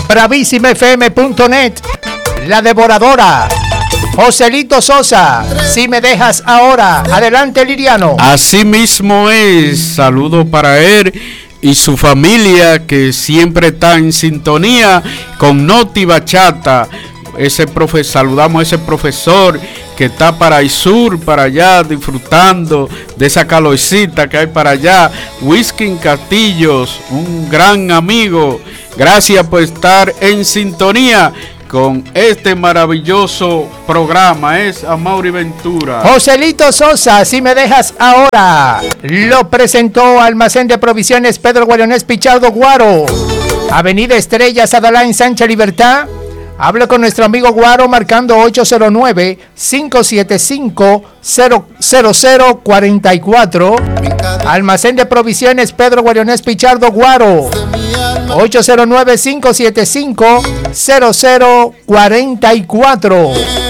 bravísimafm.net, La Devoradora, Joselito Sosa, Si Me Dejas Ahora. Adelante, Liriano. Así mismo es. Saludo para él y su familia que siempre está en sintonía con Noti Bachata. Saludamos a ese profesor que está para el sur, para allá, disfrutando de esa calorcita que hay para allá. Whisky Castillos, un gran amigo. Gracias por estar en sintonía con este maravilloso programa. Es Amaury Ventura. Joselito Sosa, Si Me Dejas Ahora. Lo presentó Almacén de Provisiones Pedro Guaronés Pichardo Guaro. Avenida Estrellas Adalá Sánchez Libertad. Habla con nuestro amigo Guaro marcando 809-575-0044. Almacén de Provisiones Pedro Guaronés Pichardo Guaro. 809-575-0044.